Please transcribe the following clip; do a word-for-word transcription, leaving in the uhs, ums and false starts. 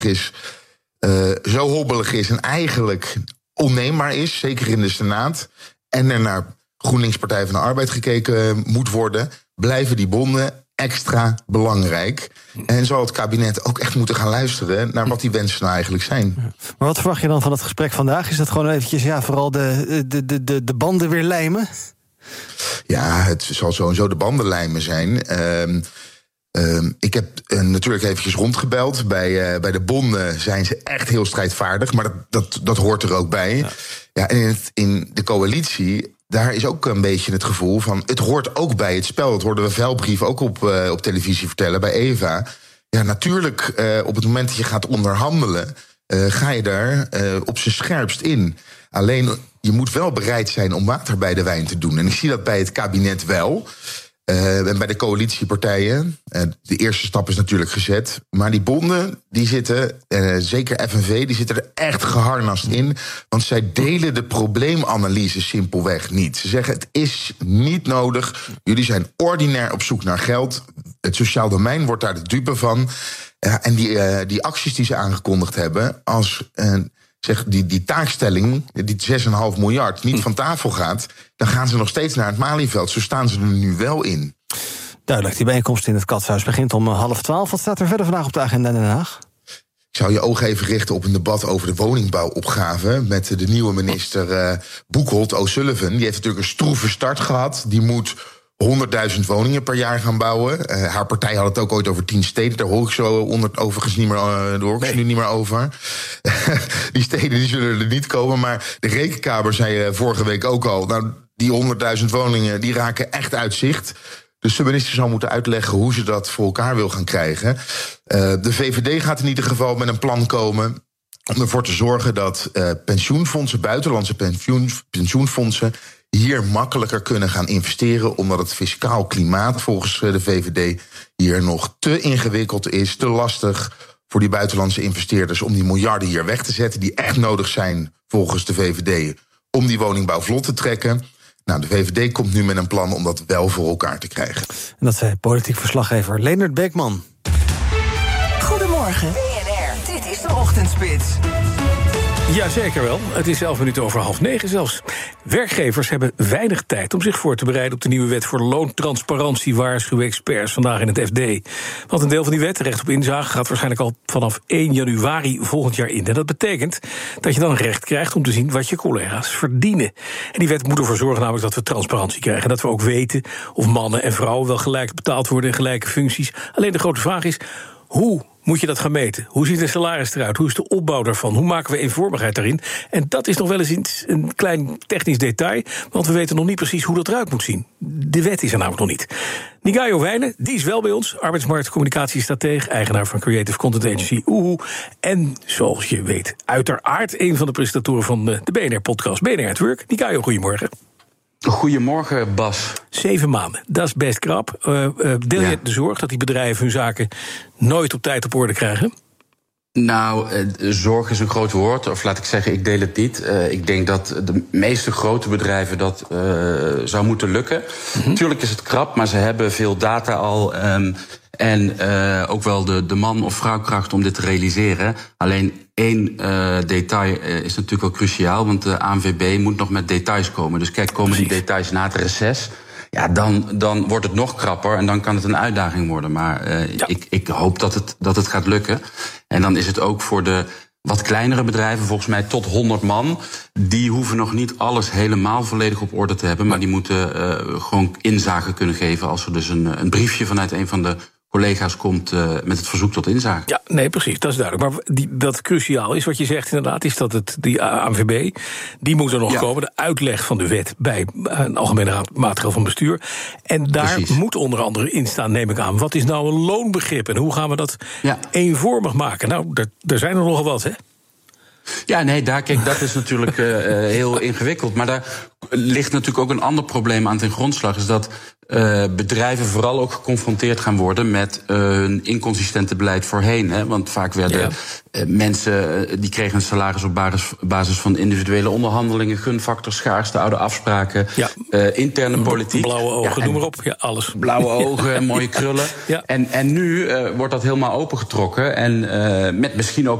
is, uh, zo hobbelig is en eigenlijk onneembaar is, zeker in de Senaat, en er naar GroenLinks Partij van de Arbeid gekeken moet worden, blijven die bonden extra belangrijk. En zal het kabinet ook echt moeten gaan luisteren naar wat die wensen nou eigenlijk zijn. Maar wat verwacht je dan van het gesprek vandaag? Is dat gewoon eventjes, ja, vooral de, de, de, de, de banden weer lijmen? Ja, het zal sowieso de banden lijmen zijn. Um, um, ik heb uh, natuurlijk eventjes rondgebeld. Bij, uh, bij de bonden zijn ze echt heel strijdvaardig, maar dat, dat, dat hoort er ook bij. Ja, ja en in, het, in de coalitie, daar is ook een beetje het gevoel van, het hoort ook bij het spel. Dat hoorden we Velbrief ook op, uh, op televisie vertellen bij Eva. Ja, natuurlijk, uh, op het moment dat je gaat onderhandelen, uh, ga je daar uh, op zijn scherpst in. Alleen, je moet wel bereid zijn om water bij de wijn te doen. En ik zie dat bij het kabinet wel. Uh, en bij de coalitiepartijen. Uh, de eerste stap is natuurlijk gezet. Maar die bonden, die zitten, uh, zeker F N V, die zitten er echt geharnast in. Want zij delen de probleemanalyse simpelweg niet. Ze zeggen, het is niet nodig. Jullie zijn ordinair op zoek naar geld. Het sociaal domein wordt daar de dupe van. Uh, en die, uh, die acties die ze aangekondigd hebben, als Uh, Zeg, die, die taakstelling, die zes komma vijf miljard, niet van tafel gaat, dan gaan ze nog steeds naar het Malieveld. Zo staan ze er nu wel in. Duidelijk, die bijeenkomst in het Katshuis begint om half twaalf. Wat staat er verder vandaag op de agenda in Den Haag? Ik zou je ogen even richten op een debat over de woningbouwopgave met de nieuwe minister uh, Boekholt O'Sullivan. Die heeft natuurlijk een stroeve start gehad. Die moet honderdduizend woningen per jaar gaan bouwen. Uh, haar partij had het ook ooit over tien steden. Daar hoor ik zo onder, overigens niet meer, uh, daar hoor ik nee. nu niet meer over. Die steden die zullen er niet komen. Maar de Rekenkamer zei uh, vorige week ook al, nou, die honderdduizend woningen die raken echt uit zicht. Dus de minister zal moeten uitleggen hoe ze dat voor elkaar wil gaan krijgen. Uh, de V V D gaat in ieder geval met een plan komen om ervoor te zorgen dat uh, pensioenfondsen, buitenlandse pensioen, pensioenfondsen, hier makkelijker kunnen gaan investeren, omdat het fiscaal klimaat volgens de V V D hier nog te ingewikkeld is, te lastig voor die buitenlandse investeerders om die miljarden hier weg te zetten, die echt nodig zijn volgens de V V D om die woningbouw vlot te trekken. Nou, de V V D komt nu met een plan om dat wel voor elkaar te krijgen. En dat zei politiek verslaggever Leendert Beekman. Goedemorgen, B N R. Dit is de Ochtendspits. Jazeker wel. Het is elf minuten over half negen zelfs. Werkgevers hebben weinig tijd om zich voor te bereiden op de nieuwe wet voor loontransparantie, waarschuwen experts vandaag in het F D. Want een deel van die wet, recht op inzage, gaat waarschijnlijk al vanaf één januari volgend jaar in. En dat betekent dat je dan recht krijgt om te zien wat je collega's verdienen. En die wet moet ervoor zorgen namelijk dat we transparantie krijgen. En dat we ook weten of mannen en vrouwen wel gelijk betaald worden in gelijke functies. Alleen de grote vraag is, hoe moet je dat gaan meten? Hoe ziet de salaris eruit? Hoe is de opbouw daarvan? Hoe maken we eenvormigheid daarin? En dat is nog wel eens een klein technisch detail, want we weten nog niet precies hoe dat eruit moet zien. De wet is er namelijk nog niet. Nigayo Wijnen, die is wel bij ons, arbeidsmarktcommunicatiestratege, eigenaar van Creative Content Agency Oehoe. En zoals je weet, uiteraard een van de presentatoren van de B N R-podcast B N R at Work. Nigayo, goedemorgen. Goedemorgen, Bas. Zeven maanden, dat is best krap. Uh, uh, deel je ja. de zorg dat die bedrijven hun zaken nooit op tijd op orde krijgen? Nou, uh, zorg is een groot woord, of laat ik zeggen, ik deel het niet. Uh, ik denk dat de meeste grote bedrijven dat uh, zou moeten lukken. Mm-hmm. Tuurlijk is het krap, maar ze hebben veel data al. Um, en uh, ook wel de, de man- of vrouwkracht om dit te realiseren. Alleen één uh, detail uh, is natuurlijk wel cruciaal, want de A N V B moet nog met details komen. Dus kijk, komen Precies. die details na het reces, ja, dan, dan wordt het nog krapper en dan kan het een uitdaging worden. Maar uh, ja. ik, ik hoop dat het, dat het gaat lukken. En dan is het ook voor de wat kleinere bedrijven, volgens mij tot honderd man... die hoeven nog niet alles helemaal volledig op orde te hebben, maar die moeten uh, gewoon inzage kunnen geven als er dus een, een briefje vanuit een van de collega's komt uh, met het verzoek tot inzage. Ja, nee, precies, dat is duidelijk. Maar die, dat cruciaal is, wat je zegt inderdaad, is dat het die A N V B, die moet er nog ja. komen, de uitleg van de wet bij een algemene raad maatregel van bestuur. En daar precies. moet onder andere in staan, neem ik aan, wat is nou een loonbegrip en hoe gaan we dat ja. eenvormig maken? Nou, daar, daar zijn er nogal wat, hè? Ja, nee, daar, kijk, dat is natuurlijk uh, heel ingewikkeld. Maar daar ligt natuurlijk ook een ander probleem aan ten grondslag. Is dat uh, bedrijven vooral ook geconfronteerd gaan worden met uh, hun inconsistente beleid voorheen. Hè? Want vaak werden ja. uh, mensen, uh, die kregen een salaris op basis, basis van individuele onderhandelingen, gunfactor, schaarste, oude afspraken, ja. uh, interne politiek. Blauwe ogen, ja, noem maar op. Ja, alles. Blauwe ogen en mooie krullen. Ja. En, en nu uh, wordt dat helemaal opengetrokken. En uh, met misschien ook